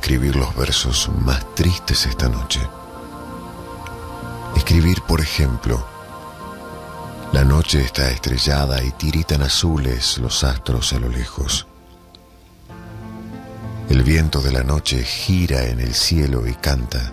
escribir los versos más tristes esta noche. Escribir, por ejemplo: la noche está estrellada y tiritan azules los astros a lo lejos. El viento de la noche gira en el cielo y canta.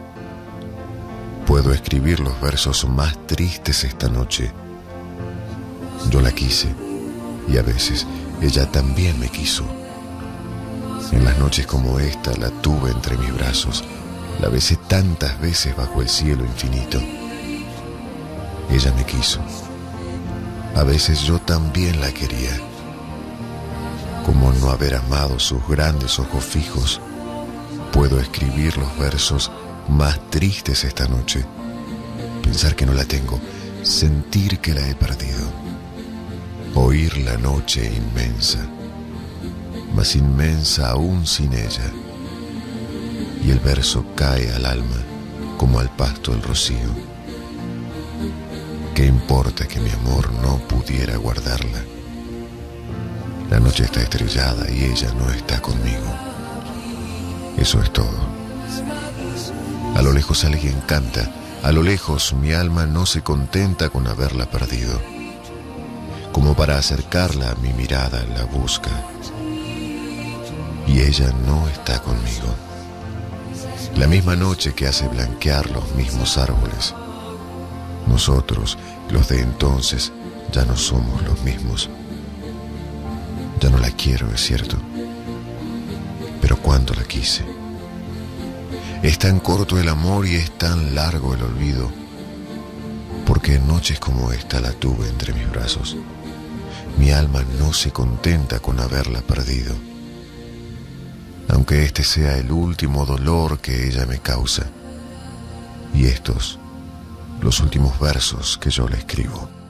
Puedo escribir los versos más tristes esta noche. Yo la quise y a veces ella también me quiso. En las noches como esta la tuve entre mis brazos, la besé tantas veces bajo el cielo infinito. Ella me quiso. A veces yo también la quería. Como no haber amado sus grandes ojos fijos, puedo escribir los versos más tristes esta noche. Pensar que no la tengo, sentir que la he perdido. Oír la noche inmensa, más inmensa aún sin ella. Y el verso cae al alma como al pasto el rocío. ¿Qué importa que mi amor no pudiera guardarla? La noche está estrellada y ella no está conmigo. Eso es todo. A lo lejos alguien canta. A lo lejos mi alma no se contenta con haberla perdido. Como para acercarla a mi mirada la busca. Y ella no está conmigo. La misma noche que hace blanquear los mismos árboles. Nosotros, los de entonces, ya no somos los mismos. Ya no la quiero, es cierto. Pero cuánto la quise. Es tan corto el amor y es tan largo el olvido, porque en noches como esta la tuve entre mis brazos. Mi alma no se contenta con haberla perdido, aunque este sea el último dolor que ella me causa, y estos, los últimos versos que yo le escribo.